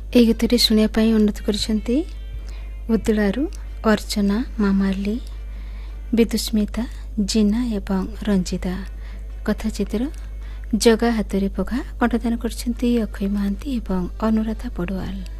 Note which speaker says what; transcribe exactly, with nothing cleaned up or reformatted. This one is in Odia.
Speaker 1: এই গীতটি শুনিয়া পাই অনুରୋଧ କରିଛନ୍ତି ଉଦଳାରୁ ଅର୍ଚ୍ଚନା, ମାମାଲି, ବିଦୁସ୍ମିତା, ଜିନା ଏବଂ ରଞ୍ଜିତା। କଥାଚିତ୍ର ଜଗା ହାତରେ ପଘା। କଣ୍ଠଦାନ କରିଛନ୍ତି ଅକ୍ଷୟ ମହାନ୍ତି ଏବଂ ଅନୁରାଧା ପଡ଼ୁଆଲ।